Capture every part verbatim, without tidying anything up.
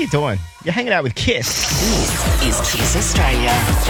you doing? You're hanging out with Kiss. This is Kiss Australia.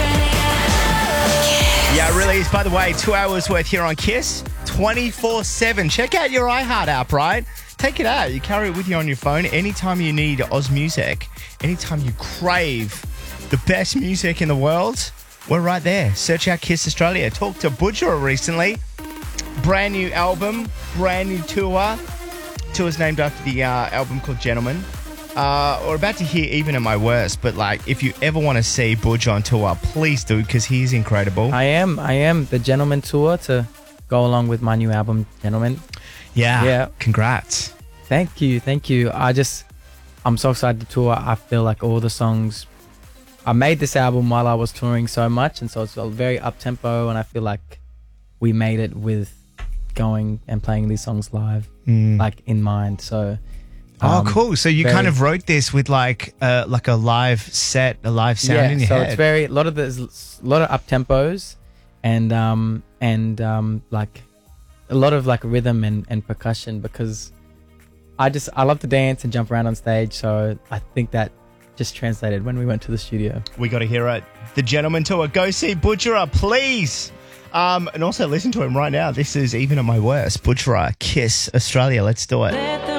Yeah, it really is. By the way, two hours worth here on Kiss, twenty-four seven. Check out your iHeart app, right? Take it out. You carry it with you on your phone anytime you need Oz music, anytime you crave the best music in the world. We're right there. Search out Kiss Australia. Talked to Budgerah recently. Brand new album, brand new tour. Tour's named after the uh, album called Gentleman. Uh, we're about to hear Even at My Worst, but like, if you ever want to see Budge on tour, please do, because he's incredible. I am. I am. The Gentleman tour to go along with my new album, Gentleman. Yeah. Yeah. Congrats. Thank you. Thank you. I just, I'm so excited to tour. I feel like all the songs, I made this album while I was touring so much, and so it's very up-tempo, and I feel like we made it with going and playing these songs live, Mm. like in mind. So, Oh, um, cool. So you very- kind of wrote this with like uh, like a live set, a live sound yeah, in your so head. it's very a lot of there's a lot of up tempos, and um and um like a lot of like rhythm and, and percussion, because I just I love to dance and jump around on stage. So I think that just translated when we went to the studio. We got to hear it. The Gentleman Tour. Go see Budgerah, please. Um, and also listen to him right now. This is Even at My Worst. Budgerah, Kiss Australia. Let's do it.